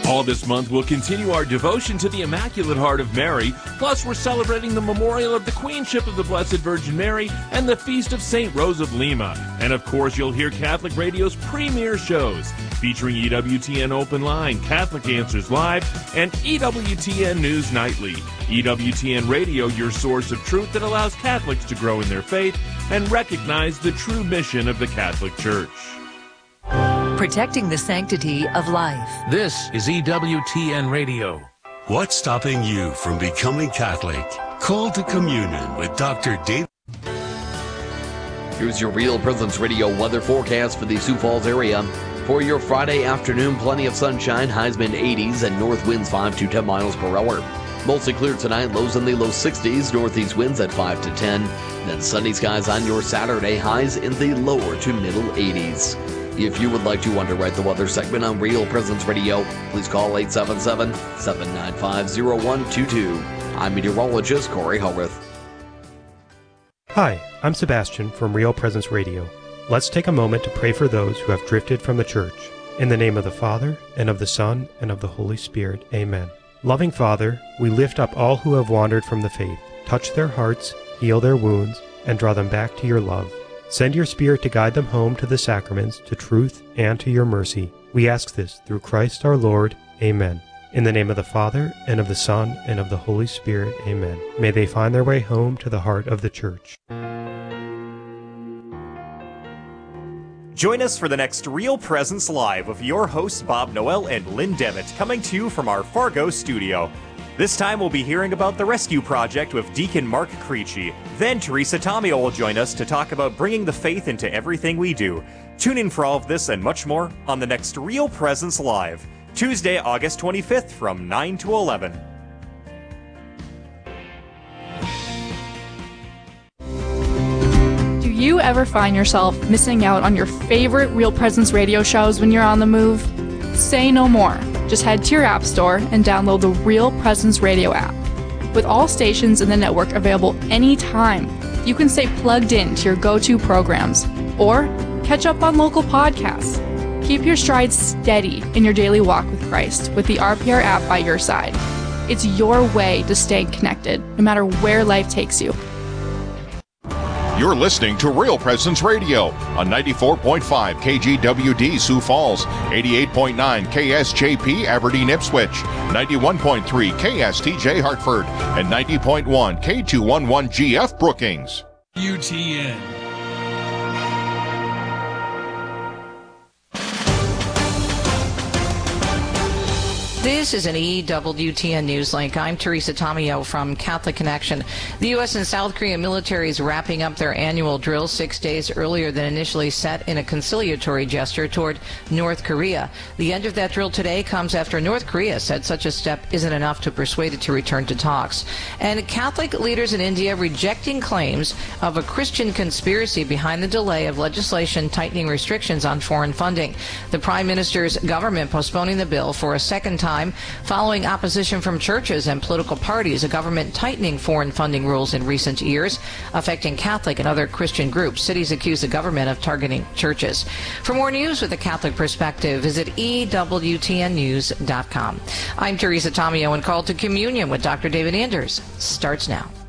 All this month, we'll continue our devotion to the Immaculate Heart of Mary. Plus, we're celebrating the memorial of the Queenship of the Blessed Virgin Mary and the Feast of St. Rose of Lima. And of course, you'll hear Catholic Radio's premier shows featuring EWTN Open Line, Catholic Answers Live, and EWTN News Nightly. EWTN Radio, your source of truth that allows Catholics to grow in their faith and recognize the true mission of the Catholic Church. Protecting the sanctity of life. This is EWTN Radio. What's stopping you from becoming Catholic? Call to communion with Dr. Dave. Here's your Real Presence Radio weather forecast for the Sioux Falls area. For your Friday afternoon, plenty of sunshine, highs mid-80s, and north winds 5 to 10 miles per hour. Mostly clear tonight, lows in the low 60s, northeast winds at 5 to 10. Then sunny skies on your Saturday, highs in the lower to middle 80s. If you would like to underwrite the weather segment on Real Presence Radio, please call 877-795-0122. I'm meteorologist Corey Howarth. Hi, I'm Sebastian from Real Presence Radio. Let's take a moment to pray for those who have drifted from the church. In the name of the Father, and of the Son, and of the Holy Spirit. Amen. Loving Father, we lift up all who have wandered from the faith. Touch their hearts, heal their wounds, and draw them back to your love. Send your Spirit to guide them home to the sacraments, to truth, and to your mercy. We ask this through Christ our Lord. Amen. In the name of the Father, and of the Son, and of the Holy Spirit. Amen. May they find their way home to the heart of the Church. Join us for the next Real Presence Live with your hosts Bob Noel and Lynn Devitt, coming to you from our Fargo studio. This time we'll be hearing about the Rescue Project with Deacon Mark Creechy. Then Teresa Tomeo will join us to talk about bringing the faith into everything we do. Tune in for all of this and much more on the next Real Presence Live, Tuesday, August 25th from 9 to 11. Do you ever find yourself missing out on your favorite Real Presence radio shows when you're on the move? Say no more. Just head to your app store and download the Real Presence Radio app. With all stations in the network available anytime, you can stay plugged in to your go-to programs or catch up on local podcasts. Keep your stride steady in your daily walk with Christ with the RPR app by your side. It's your way to stay connected, no matter where life takes you. You're listening to Real Presence Radio on 94.5 KGWD Sioux Falls, 88.9 KSJP Aberdeen Ipswich, 91.3 KSTJ Hartford, and 90.1 K211GF Brookings. UTN. This is an EWTN News Link. I'm Teresa Tomeo from Catholic Connection. The U.S. and South Korean militaries wrapping up their annual drill 6 days earlier than initially set in a conciliatory gesture toward North Korea. The end of that drill today comes after North Korea said such a step isn't enough to persuade it to return to talks. And Catholic leaders in India rejecting claims of a Christian conspiracy behind the delay of legislation tightening restrictions on foreign funding. The Prime Minister's government postponing the bill for a second time following opposition from churches and political parties, a government tightening foreign funding rules in recent years, affecting Catholic and other Christian groups. Cities accuse the government of targeting churches. For more news with a Catholic perspective, visit EWTNnews.com. I'm Teresa Tomeo, and Call to Communion with Dr. David Anders starts now.